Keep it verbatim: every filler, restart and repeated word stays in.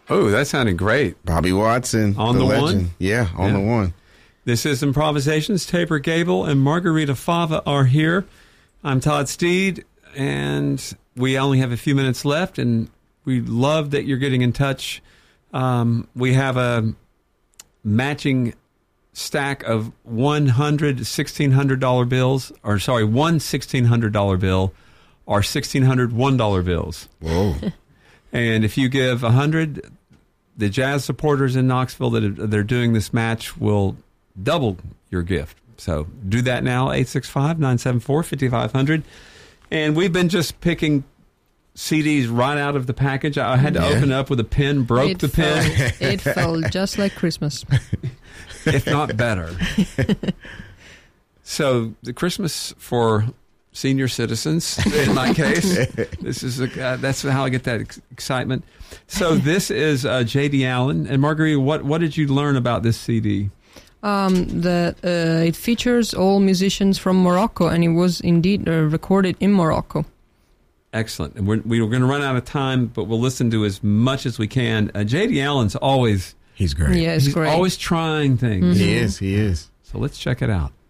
Oh, that sounded great. Bobby Watson. On the, the one? legend. Yeah, on Yeah. the one. This is Improvisations. Tabor Gable and Margarita Fava are here. I'm Todd Steed, and we only have a few minutes left, and we love that you're getting in touch. Um, we have a matching stack of one hundred sixteen hundred dollars bills, or sorry, one sixteen hundred dollars bill, or sixteen hundred one dollar bills. Whoa. And if you give one hundred, the jazz supporters in Knoxville that are, they're doing this match will double your gift. So do that now, eight six five, nine seven four, five five zero zero. And we've been just picking C Ds right out of the package. I had to Yeah. open up with a pen, broke it the felt, pen. It felt just like Christmas. If not better. So the Christmas for senior citizens, in my case, this is a, uh, that's how I get that ex- excitement. So this is uh, J D Allen. And Marguerite, what, what did you learn about this C D? Um, that uh, it features all musicians from Morocco, and it was indeed uh, recorded in Morocco. Excellent. And we're, we're going to run out of time, but we'll listen to as much as we can. Uh, J D Allen's always, He's great. Yeah, it's he's great. always trying things. He is. He is. So let's check it out.